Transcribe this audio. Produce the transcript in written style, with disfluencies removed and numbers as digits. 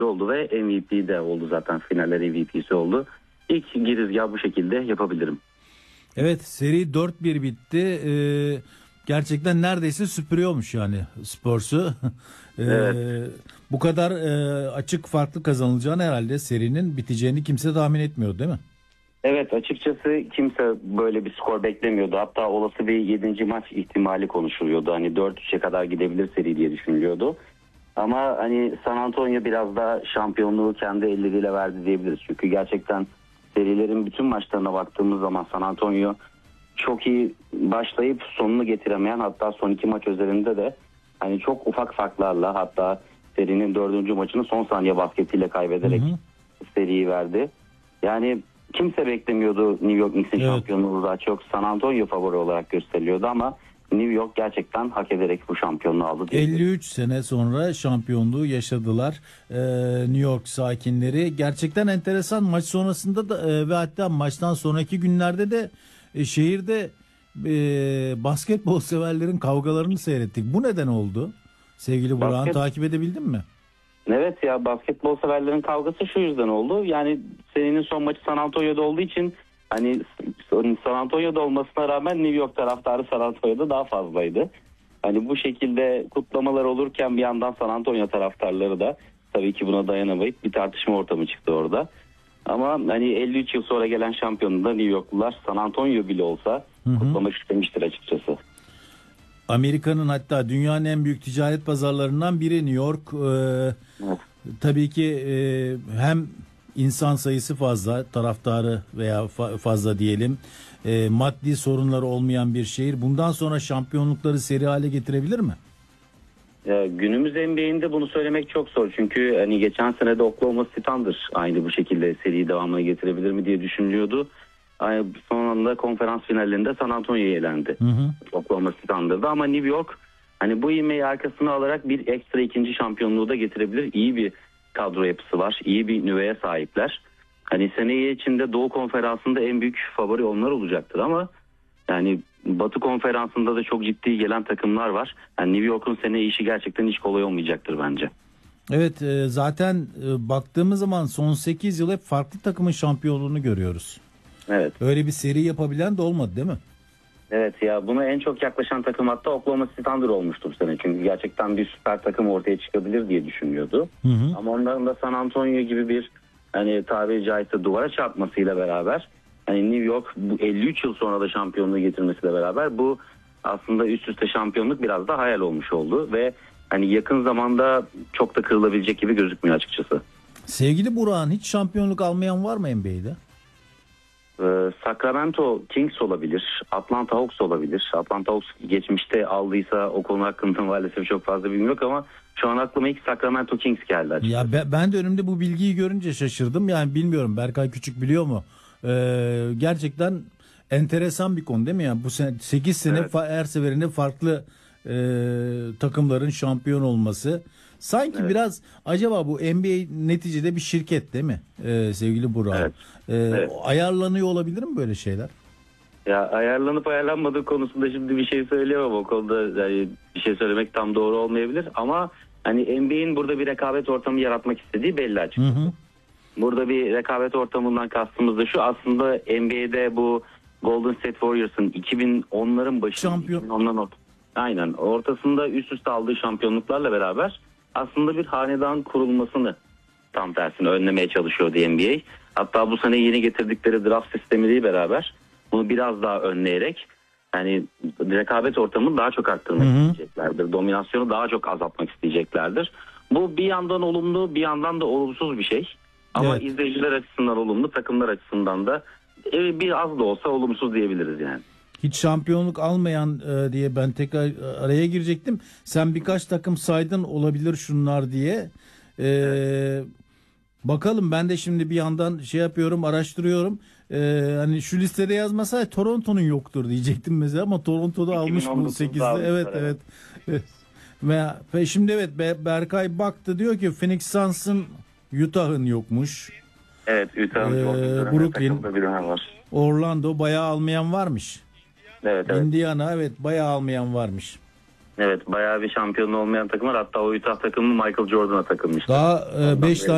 oldu ve MVP de oldu zaten. Finaller MVP'si oldu. İlk girizgah bu şekilde yapabilirim. Evet, seri 4-1 bitti. Gerçekten neredeyse süpürüyormuş yani Spurs'u. Evet. Bu kadar açık farklı kazanılacağını, herhalde serinin biteceğini kimse tahmin etmiyor değil mi? Evet, açıkçası kimse böyle bir skor beklemiyordu. Hatta olası bir 7. maç ihtimali konuşuluyordu. Hani 4-3'e kadar gidebilir seri diye düşünülüyordu. Ama hani San Antonio biraz da şampiyonluğu kendi elleriyle verdi diyebiliriz. Çünkü gerçekten serilerin bütün maçlarına baktığımız zaman San Antonio çok iyi başlayıp sonunu getiremeyen, hatta son 2 maç üzerinde de hani çok ufak farklarla, hatta serinin 4. maçını son saniye basketiyle kaybederek seriyi verdi. Yani kimse beklemiyordu New York Knicks'in şampiyonluğu, daha çok San Antonio favori olarak gösteriliyordu ama New York gerçekten hak ederek bu şampiyonluğu aldı. 53 sene sonra şampiyonluğu yaşadılar New York sakinleri. Gerçekten enteresan, maç sonrasında da ve hatta maçtan sonraki günlerde de şehirde basketbol severlerin kavgalarını seyrettik. Bu neden oldu? Sevgili Burak'ın, takip edebildin mi? Evet ya, basketbol severlerin kavgası şu yüzden oldu. Yani serinin son maçı San Antonio'da olduğu için, hani San Antonio'da olmasına rağmen New York taraftarı San Antonio'da daha fazlaydı. Hani bu şekilde kutlamalar olurken bir yandan San Antonio taraftarları da tabii ki buna dayanamayıp bir tartışma ortamı çıktı orada. Ama hani 53 yıl sonra gelen şampiyonu da New Yorklular San Antonio bile olsa kutlamak istemiştir açıkçası. Amerika'nın, hatta dünyanın en büyük ticaret pazarlarından biri New York. Evet. Tabii ki hem insan sayısı fazla, taraftarı veya fazla diyelim, maddi sorunları olmayan bir şehir. Bundan sonra şampiyonlukları seri hale getirebilir mi? Ya, günümüz NBA'inde bunu söylemek çok zor. Çünkü hani geçen sene de Oklahoma City Thunder aynı bu şekilde seriyi devamına getirebilir mi diye düşünülüyordu. Son anda konferans finallerinde San Antonio'ya elendi. Oklahoma City Thunder'da, ama New York hani bu ivmeyi arkasına alarak bir ekstra ikinci şampiyonluğu da getirebilir. İyi bir kadro yapısı var. İyi bir nüveye sahipler. Hani seneye içinde Doğu Konferansı'nda en büyük favori onlar olacaktır ama yani Batı Konferansı'nda da çok ciddi gelen takımlar var. Yani New York'un seneye işi gerçekten hiç kolay olmayacaktır bence. Evet, zaten baktığımız zaman son 8 yıl hep farklı takımın şampiyonluğunu görüyoruz. Evet. Öyle bir seri yapabilen de olmadı değil mi? Evet ya, buna en çok yaklaşan takım hatta Oklahoma City Thunder olmuştu bu sene. Çünkü gerçekten bir süper takım ortaya çıkabilir diye düşünüyordu. Ama onların da San Antonio gibi bir, hani tabiri caizse duvara çarpmasıyla beraber, hani New York bu 53 yıl sonra da şampiyonluğu getirmesiyle beraber bu aslında üst üste şampiyonluk biraz da hayal olmuş oldu ve hani yakın zamanda çok da kırılabilecek gibi gözükmüyor açıkçası. Sevgili Burak'ın, hiç şampiyonluk almayan var mı NBA'de? Sacramento Kings olabilir, Atlanta Hawks olabilir. Atlanta Hawks geçmişte aldıysa o konu hakkında maalesef çok fazla bilgim yok ama şu an aklıma ilk Sacramento Kings geldi açıkçası. Ya ben de önümde bu bilgiyi görünce şaşırdım. Yani bilmiyorum, Berkay Küçük biliyor mu? Gerçekten enteresan bir konu değil mi? Yani bu sene 8 sene Evet. her seferinde farklı takımların şampiyon olması. Sanki biraz acaba bu NBA neticede bir şirket değil mi sevgili Burak? Evet. Evet. Ayarlanıyor olabilir mi böyle şeyler? Ya ayarlanıp ayarlanmadığı konusunda şimdi bir şey söyleyemem, o konuda yani bir şey söylemek tam doğru olmayabilir ama hani NBA'in burada bir rekabet ortamı yaratmak istediği belli açıkçası. Burada bir rekabet ortamından kastımız da şu: aslında NBA'de bu Golden State Warriors'ın 2010'ların başında, Şampiyon. 2010'ların aynen ortasında üst üste aldığı şampiyonluklarla beraber aslında bir hanedan kurulmasını tam tersine önlemeye çalışıyordu NBA. Hatta bu sene yeni getirdikleri draft sistemiyle beraber bunu biraz daha önleyerek yani rekabet ortamını daha çok arttırmak isteyeceklerdir. Dominasyonu daha çok azaltmak isteyeceklerdir. Bu bir yandan olumlu, bir yandan da olumsuz bir şey. Ama izleyiciler açısından olumlu, takımlar açısından da biraz da olsa olumsuz diyebiliriz yani. Hiç şampiyonluk almayan diye ben tekrar araya girecektim. Sen birkaç takım saydın, olabilir şunlar diye. Bakalım, ben de şimdi bir yandan şey yapıyorum, araştırıyorum. Hani şu listede yazmasaydı Toronto'nun yoktur diyecektim mesela, ama Toronto'da almış bu 8'de. Evet. Ve şimdi Berkay baktı, diyor ki Phoenix Suns'ın, Utah'ın yokmuş. Evet, Utah'ın Brooklyn, var. Orlando bayağı almayan varmış. Evet. Indiana bayağı almayan varmış. Evet, bayağı bir şampiyon olmayan takım var. Hatta o Utah takımı Michael Jordan'a takılmış. Daha 5 tane